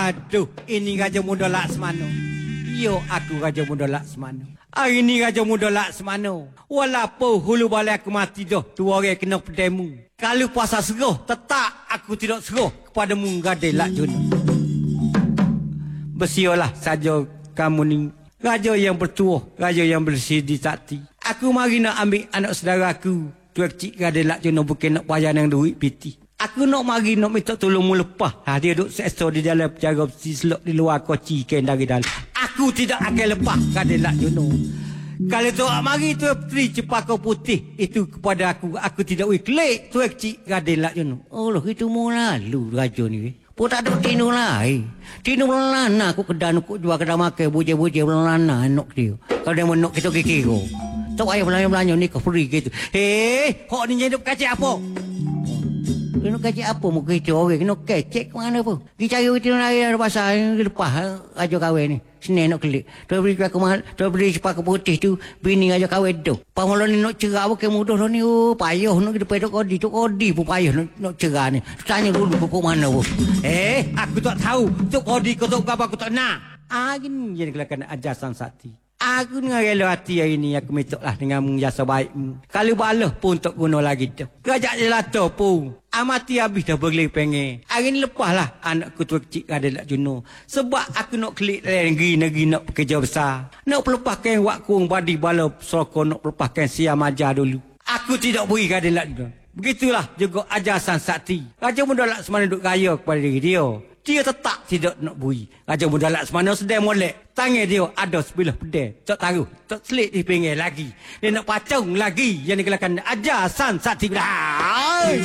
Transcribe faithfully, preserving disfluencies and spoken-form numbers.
Aduh, ini Raja Muda Laksmana. Yo, aku Raja Muda Laksmana. Hari ni Raja Muda Laksmana. Walaupun hulu balik aku mati dah, dua orang kena pedemu. Kalau puasa serah, tetap aku tidak serah kepadamu Gadis Lakjuna. Bersialah saja kamu ni, raja yang bertuah, raja yang bersidi sakti. Aku mari nak ambil anak saudaraku, Tuan Cik Gadis Lakjuna, bukan nak bayar yang duit piti. Aku nak mari nak minta tolongmu lepas. Ha, dia duduk seksa di dalam penjara besi, selok di luar koci kain dari dalam. Aku tidak akan lepas Gadis Lakjuna. Kalau tu mari Tuan Puteri Cepaka Putih itu kepada aku, aku tidak boleh klik Tuan Cik Gadis Lakjuna. Oh loh, itu mau lalu raja ni. Pun tak ada tinu lain. Tinu lana aku kedan aku jual kedai makan buje-buje lana anak dia. Kalau dia menok kita kira. Tak payah belanja-belanja ni kau free gitu. Hei, hok ni hidup kacik apa? Kena kacik apa muka itu orang? Kena kecek ke mana pun? Kita cari itu lari ada pasal lepas raja kahwin ni. Senin nak kelik. Tuan beri Cepaka mahal, tuan beri Cepaka Putih tu bini raja kahwin tu. Pamalan ni nak cerah apa ke mudah ni. Oh, payah nak kita pergi kodi. Tu kodi pun payah nak, nak cerah ni. Tanya dulu pokok mana pun. Eh, aku tak tahu. Tu kodi kau tak apa aku tak nak. Ah, gini jadi kelakar ajasan sakti. Aku dengan rela hati hari ni aku minta lah dengan jasa baikmu. Kalau balah pun tak guna lagi dah. Kerajak jelata pun. Amati habis dah beli pengen. Hari ni lepas lah anakku Tuan Cik Gadis Lakjuna. Sebab aku nak klik negeri-negeri nak bekerja besar. Nak pelepaskan waktu badi bala sokong, nak pelepaskan siam ajar dulu. Aku tidak beri Gadis Lakjuna. Begitulah juga ajasan sakti. Raja Muda Laksmana duduk raya kepada diri dia. Dia tetap tidak nak bui. Raja Muda Laksmana sedang molek. Tangan dia ada sebilah pedang. Tak taruh. Tak selit di pinggir lagi. Dia nak pacung lagi. Yang dikelakan ajasan sakti. Hai!